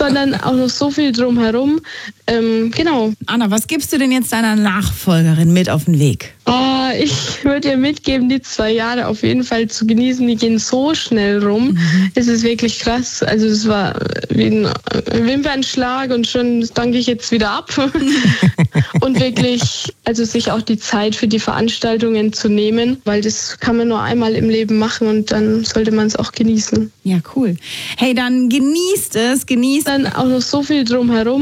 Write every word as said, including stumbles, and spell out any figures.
sondern auch noch so viel drumherum. Ähm, genau. Anna, was gibst du denn jetzt deiner Nachfolgerin mit auf den Weg? Oh, ich würde ihr mitgeben, die zwei Jahre auf jeden Fall zu genießen. Die gehen so schnell rum. Mhm. Es ist wirklich krass. Also es war wie ein Wimpernschlag und schon danke ich jetzt wieder ab. Und wirklich, also sich auch die Zeit für die Veranstaltungen zu nehmen, weil das kann man nur einmal im Leben machen und dann sollte man es auch genießen. Ja, cool. Hey, dann genießt es, genießt dann auch noch so viel drumherum.